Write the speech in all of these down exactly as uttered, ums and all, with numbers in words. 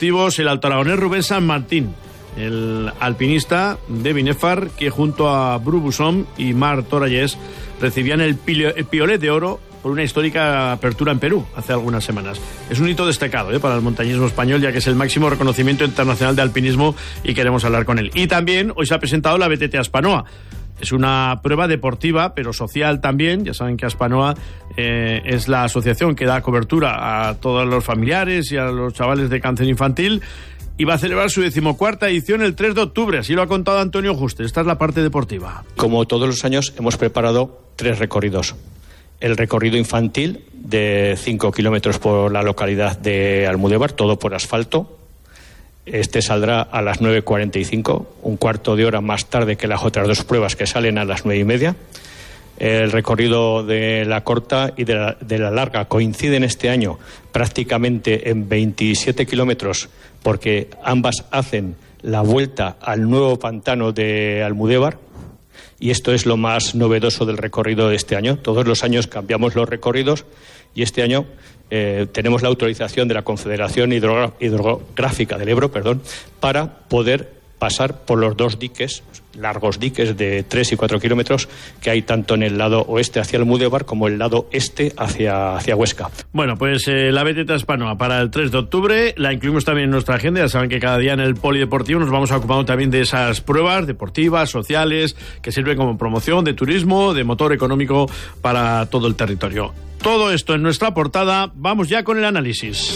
deportivos, el alto aragonés Rubén San Martín, el alpinista de Binefar, que junto a Bru Busom y Mar Torallés recibían el, pilio, el piolet de oro por una histórica apertura en Perú hace algunas semanas. Es un hito destacado ¿eh? para el montañismo español, ya que es el máximo reconocimiento internacional de alpinismo y queremos hablar con él. Y también hoy se ha presentado la B T T Aspanoa. Es una prueba deportiva, pero social también. Ya saben que Aspanoa eh, es la asociación que da cobertura a todos los familiares y a los chavales de cáncer infantil. Y va a celebrar su decimocuarta edición el tres de octubre. Así lo ha contado Antonio Juste. Esta es la parte deportiva. Como todos los años, hemos preparado tres recorridos. El recorrido infantil de cinco kilómetros por la localidad de Almudévar, todo por asfalto. Este saldrá a las nueve cuarenta y cinco, un cuarto de hora más tarde que las otras dos pruebas que salen a las nueve y media. El recorrido de la corta y de la, de la larga coinciden este año prácticamente en veintisiete kilómetros, porque ambas hacen la vuelta al nuevo pantano de Almudévar. Y esto es lo más novedoso del recorrido de este año. Todos los años cambiamos los recorridos y este año eh, tenemos la autorización de la Confederación Hidrogra- Hidrográfica del Ebro, perdón, para poder pasar por los dos diques, largos diques de tres y cuatro kilómetros que hay tanto en el lado oeste hacia Almudévar como el lado este hacia, hacia Huesca. Bueno, pues eh, la B T T Aspanoa para el tres de octubre la incluimos también en nuestra agenda. Ya saben que cada día en el polideportivo nos vamos ocupando también de esas pruebas deportivas, sociales, que sirven como promoción de turismo, de motor económico para todo el territorio. Todo esto en nuestra portada. Vamos ya con el análisis.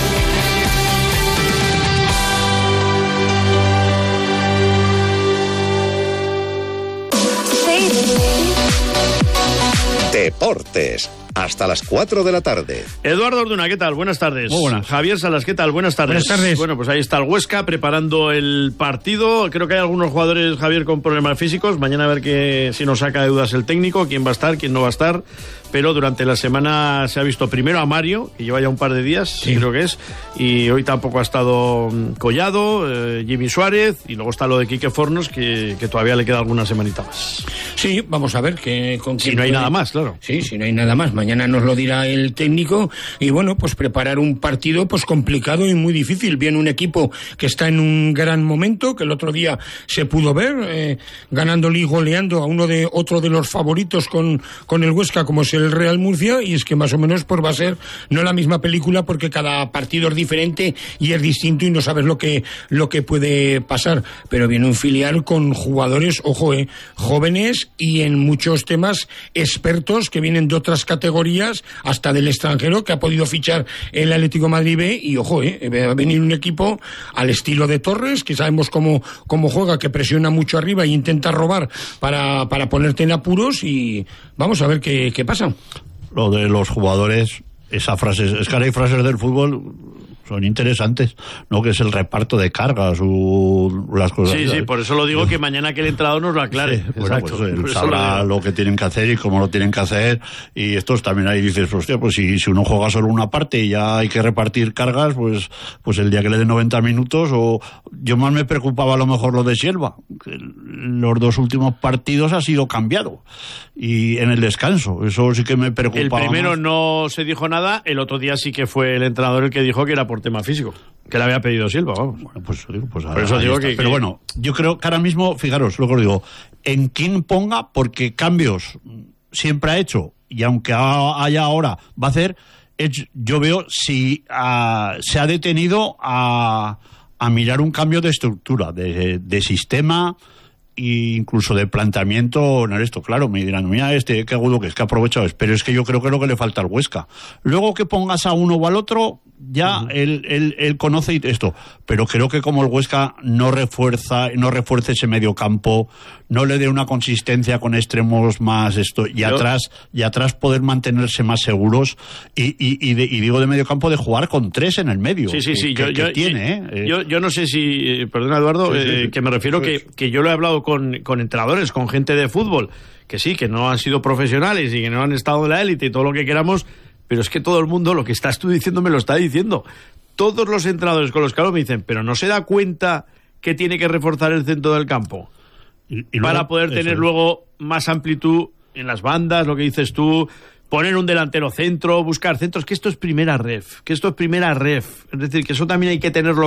Deportes, hasta las cuatro de la tarde. Eduardo Orduna, ¿qué tal? Buenas tardes. Muy buenas. Javier Salas, ¿qué tal? Buenas tardes. Buenas tardes. Bueno, pues ahí está el Huesca preparando el partido. Creo que hay algunos jugadores, Javier, con problemas físicos. Mañana a ver que, si nos saca de dudas el técnico, quién va a estar, quién no va a estar. Pero durante la semana se ha visto primero a Mario, que lleva ya un par de días, sí. creo que es, y hoy tampoco ha estado Collado, eh, Jimmy Suárez, y luego está lo de Quique Fornos, que, que todavía le queda alguna semanita más. Sí, vamos a ver que con si no hay puede... nada más, claro. Sí, si no hay nada más. Mañana nos lo dirá el técnico y bueno, pues preparar un partido pues complicado y muy difícil. Viene un equipo que está en un gran momento, que el otro día se pudo ver, eh, ganándole y goleando a uno de otro de los favoritos con, con el Huesca, como es el Real Murcia, y es que más o menos pues va a ser no la misma película porque cada partido es diferente y es distinto y no sabes lo que lo que puede pasar, pero viene un filial con jugadores, ojo, eh, jóvenes y en muchos temas expertos que vienen de otras categorías, hasta del extranjero, que ha podido fichar el Atlético de Madrid B, y ojo, eh, va a venir un equipo al estilo de Torres, que sabemos cómo, cómo juega, que presiona mucho arriba e intenta robar para, para ponerte en apuros, y vamos a ver qué, qué pasa. Lo de los jugadores, esa frase, es que hay frases del fútbol son interesantes, ¿no? Que es el reparto de cargas o las cosas. Sí, sí, por eso lo digo, que mañana que el entrenador nos lo aclare. Sí, bueno, pues él sabrá lo, lo que tienen que hacer y cómo lo tienen que hacer, y estos también ahí dices, hostia, pues si, si uno juega solo una parte y ya hay que repartir cargas, pues pues el día que le den noventa minutos, o yo más me preocupaba a lo mejor lo de Sierva, que los dos últimos partidos ha sido cambiado, y en el descanso, eso sí que me preocupaba. El primero más. No se dijo nada, el otro día sí que fue el entrenador el que dijo que era por tema físico, que le había pedido Silva, vamos. Bueno, pues, pues por eso digo que, Pero que... bueno, yo creo que ahora mismo, fijaros, lo que os digo, en quién ponga, porque cambios siempre ha hecho, y aunque haya ahora, va a hacer, yo veo si uh, se ha detenido a, a mirar un cambio de estructura, de, de sistema, e incluso de planteamiento en esto. Claro, me dirán, mira este, qué agudo que es, que aprovechado es, pero es que yo creo que es lo que le falta al Huesca. Luego que pongas a uno o al otro, ya uh-huh. él, él, él conoce esto, pero creo que como el Huesca no refuerza, no refuerce ese medio campo, no le dé una consistencia con extremos más esto, y yo... atrás, y atrás poder mantenerse más seguros, y, y, y, de, y digo de medio campo, de jugar con tres en el medio. Sí, sí, sí, que, yo, que, yo, que tiene, sí, ¿eh? Yo, yo no sé si, perdona Eduardo, sí, sí, eh, sí. que me refiero que, que yo lo he hablado con, con entrenadores, con gente de fútbol, que sí, que no han sido profesionales y que no han estado en la élite y todo lo que queramos, pero es que todo el mundo, lo que estás tú diciendo, me lo está diciendo. Todos los entrenadores con los que hablo me dicen, pero no se da cuenta que tiene que reforzar el centro del campo y, y luego, para poder tener eso. Luego más amplitud en las bandas, lo que dices tú, poner un delantero centro, buscar centros, que esto es primera ref, que esto es primera ref. Es decir, que eso también hay que tenerlo